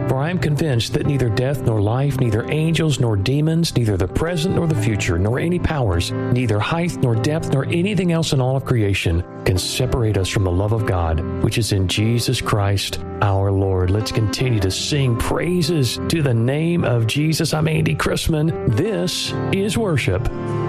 For I am convinced that neither death nor life, neither angels nor demons, neither the present nor the future, nor any powers, neither height nor depth, nor anything else in all of creation can separate us from the love of God, which is in Jesus Christ our Lord. Let's continue to sing praises to the name of Jesus. I'm Andy Chrisman. This is worship.